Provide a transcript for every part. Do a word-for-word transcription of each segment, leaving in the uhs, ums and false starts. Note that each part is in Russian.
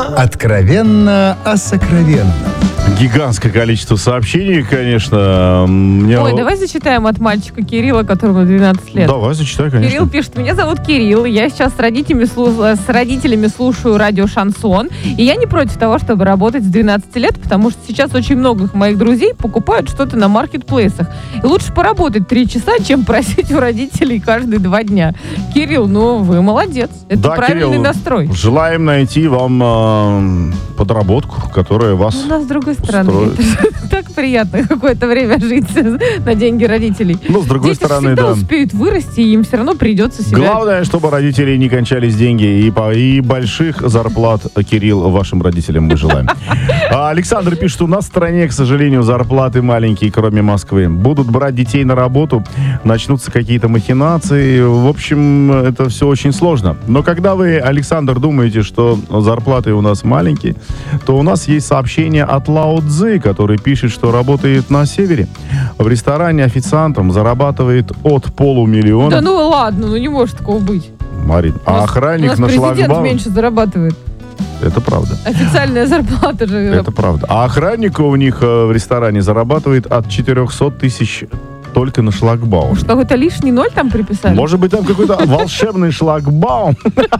Откровенно о сокровенном. Гигантское количество сообщений, конечно. Мне... Ой, давай зачитаем от мальчика Кирилла, которому двенадцать лет. Давай, зачитай, конечно. Кирилл пишет: меня зовут Кирилл, я сейчас с родителями, слу- с родителями слушаю радио «Шансон», и я не против того, чтобы работать с двенадцати лет, потому что сейчас очень много моих друзей покупают что-то на маркетплейсах. И лучше поработать три часа, чем просить у родителей каждые два дня. Кирилл, ну вы молодец. Это Да, правильный Кирилл, настрой. Желаем найти вам э, подработку, которая вас... У нас с другой стороны, устроит. это же так приятно какое-то время жить на деньги родителей. Ну, с другой Дети стороны, всегда да. успеют вырасти, и им все равно придется себя... Главное, чтобы родителей не кончались деньги, и, по, и больших зарплат, Кирилл, вашим родителям мы желаем. А Александр пишет: у нас в стране, к сожалению, зарплаты маленькие, кроме Москвы. Будут брать детей на работу, начнутся какие-то махинации. В общем, это все очень сложно. Но когда вы, Александр, думаете, что зарплаты у нас маленькие, то у нас есть сообщение от Лао Цзы, который пишет, что работает на севере. В ресторане официантом зарабатывает от полумиллиона. Да ну ладно, ну не может такого быть. Марин, У а нас- охранник у нас на президент шлагбаум... меньше зарабатывает. Это правда. Официальная зарплата же. Это правда. А охранник у них э, в ресторане зарабатывает от четырехсот тысяч только на шлагбаум. Что, какой-то лишний ноль там приписали? Может быть, там какой-то волшебный шлагбаум.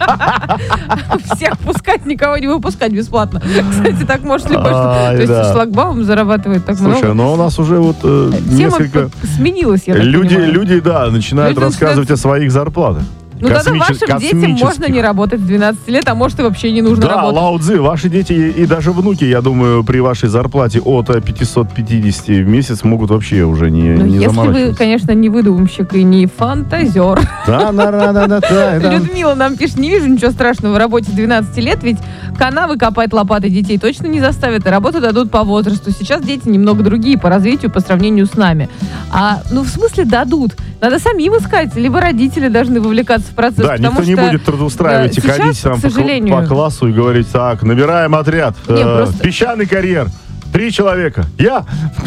Всех пускать, никого не выпускать бесплатно. Кстати, так может любой. что- Ай, То есть да. шлагбаум зарабатывает так Слушай, много. но у нас уже вот э, Тема несколько... п- сменилась, я так Люди, понимаю. люди, да, начинают Люди рассказывать о своих зарплатах. Ну тогда Космичес- вашим детям можно космических. не работать с двенадцати лет, а может и вообще не нужно Да, работать. Лао Цзы, ваши дети и даже внуки, я думаю, при вашей зарплате от пятьсот пятьдесят в месяц могут вообще уже не, Ну, не если вы, заморачиваться. конечно, не выдумщик и не фантазер. Да, да, да, да, да, да, да. Людмила нам пишет: не вижу ничего страшного в работе двенадцати лет, ведь канавы копать лопатой детей точно не заставят, и работу дадут по возрасту. Сейчас дети немного другие по развитию по сравнению с нами. А, ну, в смысле дадут? Надо самим искать, либо родители должны вовлекаться в процесс. Да, никто потому не что, будет трудоустраивать да, и ходить сейчас, там к по, кл- сожалению, по классу и говорить: так, набираем отряд. Не, Э, просто- Песчаный карьер. Три человека. Я.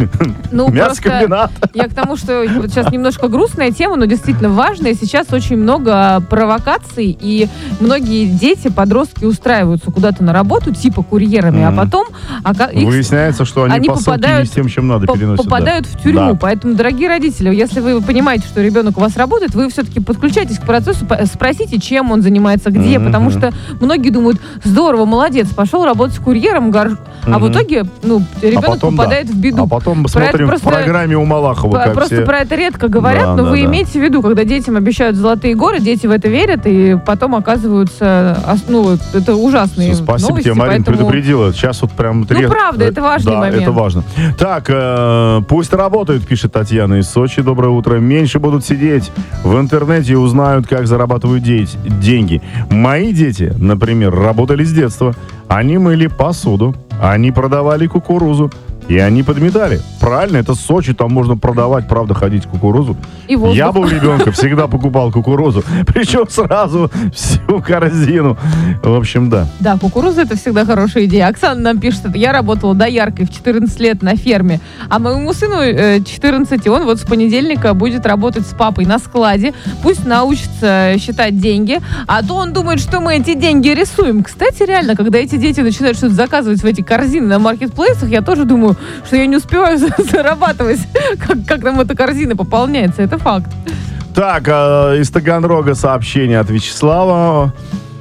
Ну, Мясокомбинат. я к тому, что вот сейчас немножко грустная тема, но действительно важная. Сейчас очень много провокаций, и многие дети, подростки устраиваются куда-то на работу, типа курьерами, Мгм. а потом ока- их Выясняется, что они, они посылки попадают- не с тем, чем надо, по- переносят. да. попадают в тюрьму. Да. Поэтому, дорогие родители, если вы понимаете, что ребенок у вас работает, вы все-таки подключайтесь к процессу, по- спросите, чем он занимается, где, Мгм. потому что многие думают: здорово, молодец, пошел работать курьером, гор- а в Мгм. итоге, ну, А ребенок потом, да. попадает в беду. А потом Про это смотрим просто- в программе у Малахова, По- как Просто все... про это редко говорят, Да, но да, вы да. имейте в виду, когда детям обещают золотые горы, дети в это верят, и потом оказываются, ос- ну, вот это ужасные Спасибо новости. тебе, Марин, поэтому- предупредила. Сейчас вот прям... Ну, правда, это важный да, момент. это важно. Так, э, пусть работают, пишет Татьяна из Сочи. Доброе утро. Меньше будут сидеть в интернете и узнают, как зарабатывают де- деньги. Мои дети, например, работали с детства. Они мыли посуду, они продавали кукурузу, и они подметали. Правильно, это Сочи, там можно продавать, правда, ходить кукурузу. И воздух. Я был ребенком, всегда покупал кукурузу. Причем сразу всю корзину. В общем, да. Да, кукуруза — это всегда хорошая идея. Оксана нам пишет: я работала дояркой в четырнадцать лет на ферме, а моему сыну э, четырнадцать, и он вот с понедельника будет работать с папой на складе. Пусть научится считать деньги, а то он думает, что мы эти деньги рисуем. Кстати, реально, когда эти дети начинают что-то заказывать в эти корзины на маркетплейсах, я тоже думаю, что я не успеваю зарабатывать, как, как там эта корзина пополняется. Это факт. Так, э, из Таганрога сообщение от Вячеслава.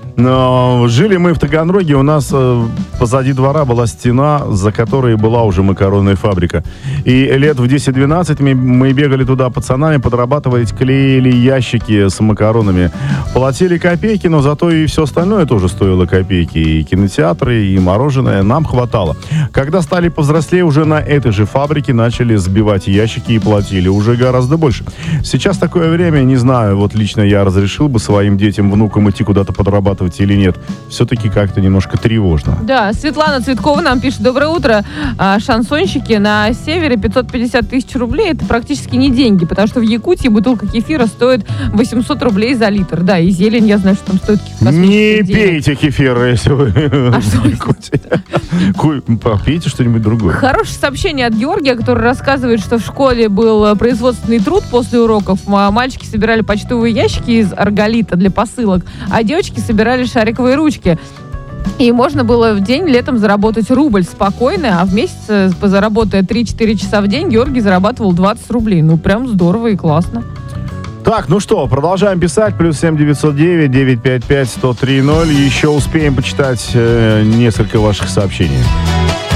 Но жили мы в Таганроге, у нас э, позади двора была стена, за которой была уже макаронная фабрика. И лет в десять-двенадцать мы, мы бегали туда пацанами, подрабатывали, клеили ящики с макаронами. Платили копейки, но зато и все остальное тоже стоило копейки. И кинотеатры, и мороженое нам хватало. Когда стали повзрослее, уже на этой же фабрике начали сбивать ящики и платили уже гораздо больше. Сейчас такое время, не знаю, вот лично я разрешил бы своим детям, внукам идти куда-то подрабатывать или нет. Все-таки как-то немножко тревожно. Да, Светлана Цветкова нам пишет: доброе утро. А, шансонщики на севере пятьсот пятьдесят тысяч рублей — это практически не деньги, потому что в Якутии бутылка кефира стоит восемьсот рублей за литр. Да, и зелень, я знаю, что там стоит каких-то Не космических денег. пейте кефир, если вы А что в Якутии. Ку- Попейте что-нибудь другое. Хорошее сообщение от Георгия, который рассказывает, что в школе был э, производственный труд после уроков. А мальчики собирали почтовые ящики из арголита для посылок, а девочки собирали шариковые ручки. И можно было в день летом заработать рубль спокойно, а в месяц, заработая три-четыре часа в день, Георгий зарабатывал двадцать рублей. Ну, прям здорово и классно. Так, ну что, продолжаем писать. Плюс семь девятьсот девять девятьсот пятьдесят пять сто три ноль. Еще успеем почитать э, несколько ваших сообщений.